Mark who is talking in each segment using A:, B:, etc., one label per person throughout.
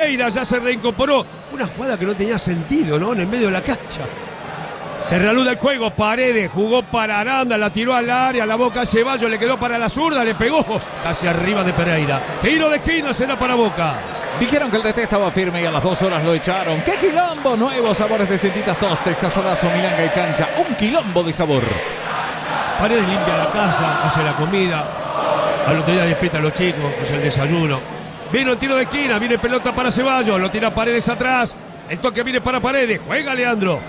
A: Pereira ya se reincorporó. Una jugada que no tenía sentido, ¿no? En el medio de la cancha. Se reanuda el juego. Paredes jugó para Aranda, la tiró al área, la Boca Ceballos, le quedó para la zurda, le pegó casi arriba de Pereira. Tiro de esquina, será para Boca.
B: Dijeron que el DT estaba firme y a las 2 horas lo echaron. ¡Qué quilombo! Nuevos sabores de Cintitas Tostex, asadazo, milanga y cancha. Un quilombo de sabor.
A: Paredes limpia la casa, hace la comida. Al otro día despierta a los chicos, hace el desayuno. Vino el tiro de esquina, viene pelota para Ceballos, lo tira Paredes atrás. El toque viene para Paredes, juega Leandro.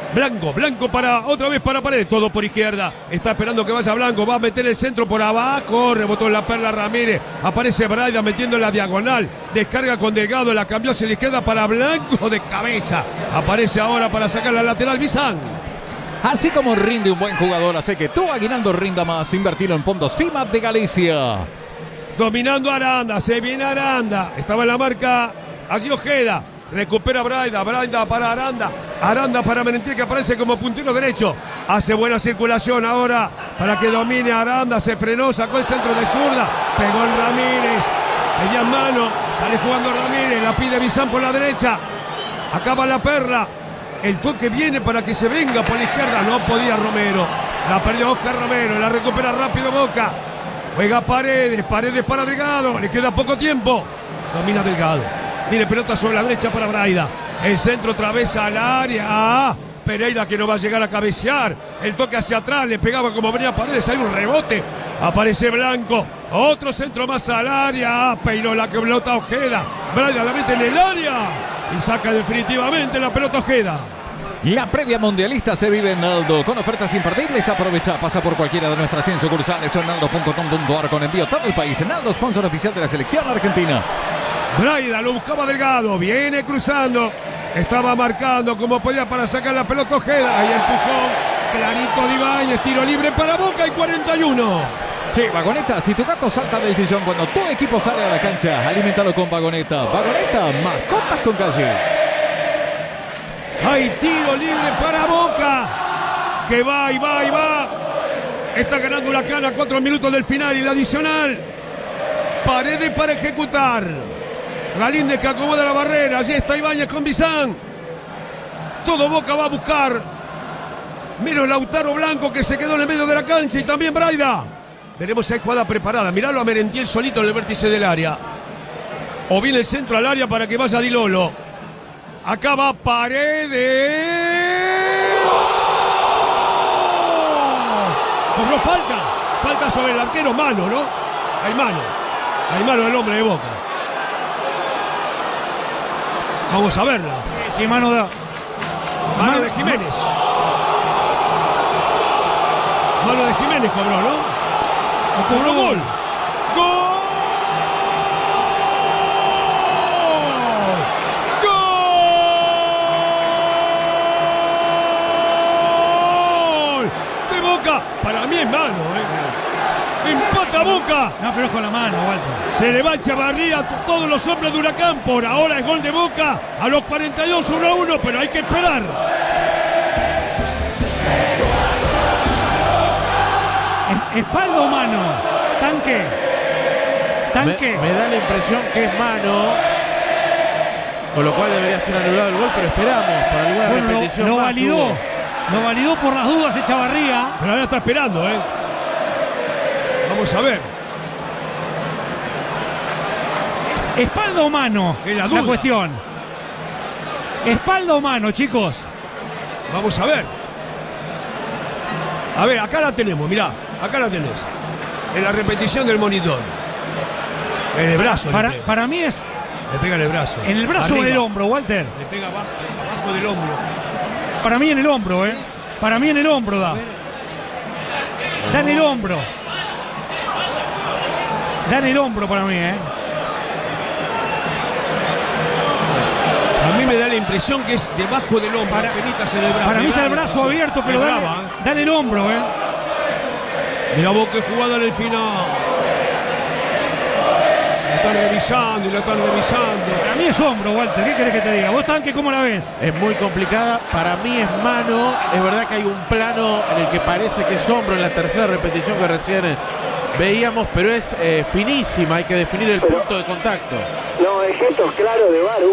A: Blanco para otra vez para Paredes, todo por izquierda. Está esperando que vaya Blanco, va a meter el centro por abajo, rebotó en la perla Ramírez. Aparece Braida metiendo en la diagonal, descarga con Delgado, la cambió hacia la izquierda para Blanco de cabeza. Aparece ahora para sacar la lateral Bizán.
B: Así como rinde un buen jugador, hace que tu aguinaldo rinda más. Invertilo en fondos FIMA de Galicia.
A: Dominando Aranda, se viene Aranda. Estaba en la marca allí Ojeda. Recupera Braida para Aranda para Merentiel, que aparece como puntero derecho. Hace buena circulación ahora para que domine Aranda. Se frenó, sacó el centro de zurda. Pegó en Ramírez. Pedía en mano. Sale jugando Ramírez. La pide Bizán por la derecha. Acaba la perla. El toque viene para que se venga por la izquierda. No podía Romero. La perdió Oscar Romero. La recupera rápido Boca. Juega Paredes para Delgado. Le queda poco tiempo. Domina Delgado. Viene pelota sobre la derecha para Braida. El centro otra vez al área. Pereira que no va a llegar a cabecear. El toque hacia atrás. Le pegaba como venía Paredes. Hay un rebote. Aparece Blanco. Otro centro más al área. Peinó la que pelota Ojeda. Braida la mete en el área. Y saca definitivamente la pelota Ojeda.
B: La previa mundialista se vive en Naldo. Con ofertas imperdibles, aprovecha. Pasa por cualquiera de nuestras 100 sucursales o en naldo.com.ar con envío a todo el país. Naldo, sponsor oficial de la selección argentina.
A: Braida lo buscaba Delgado. Viene cruzando. Estaba marcando como podía para sacar la pelota Ojeda. Ahí empujón. Clarito de Ibáñez. Tiro libre para Boca y 41.
B: Sí, Vagoneta, si tu gato salta del sillón cuando tu equipo sale a la cancha, aliméntalo con Vagoneta. Vagoneta, mascotas con calle.
A: Hay tiro libre para Boca. Que va y va y va. Está ganando Huracán a 4 minutos del final y la adicional. Paredes para ejecutar. Galíndez que acomoda la barrera. Allí está Ibáñez con Bizán. Todo Boca va a buscar. Miro Lautaro Blanco que se quedó en el medio de la cancha y también Braida. Veremos si hay jugada preparada. Miralo a Merentiel solito en el vértice del área. O viene el centro al área para que vaya Di Lolo. Acá va Paredes. Cobró falta. Falta sobre el arquero. Mano, ¿no? Hay mano. Hay mano del hombre de Boca. Vamos a verla.
C: Sí, mano de...
A: Mano de Jiménez. Mano de Jiménez cobró, ¿no? Cobró gol. ¡Gol! ¡Gol! De Boca. Para mí es mano, Empata Boca.
C: No, pero es con la mano, Walter.
A: Se le va Echevarría, todos los hombres de Huracán. Por ahora es gol de Boca. A los 42, 1-1, pero hay que esperar.
C: Espalda o mano. Tanque.
D: Me da la impresión que es mano, con lo cual debería ser anulado el gol, pero esperamos por alguna repetición
C: lo
D: más.
C: validó. Lo validó por las dudas Echevarría.
A: Pero ahora está esperando, Vamos a ver.
C: ¿Espalda o mano?
A: La
C: cuestión. ¿Espalda o mano, chicos?
A: Vamos a ver. A ver, acá la tenemos, mirá. Acá la tenés. En la repetición del monitor. En el brazo.
C: Para mí es...
A: Le pega en el brazo.
C: En el brazo o en el hombro, Walter.
A: Le pega abajo del hombro.
C: Para mí en el hombro, Para mí en el hombro da. Da en el hombro. Da en el hombro para mí,
A: A mí me da la impresión que es debajo del hombro. En el brazo.
C: Para mí está el brazo abierto, pero da en el hombro,
A: Mirá vos qué jugada en el final. La están revisando y la están revisando.
C: Para mí es hombro, Walter. ¿Qué querés que te diga? ¿Vos, Tanque, cómo la ves?
D: Es muy complicada. Para mí es mano. Es verdad que hay un plano en el que parece que es hombro en la tercera repetición que recién veíamos, pero es finísima. Hay que definir el punto de contacto.
E: No, el gesto claro de VAR.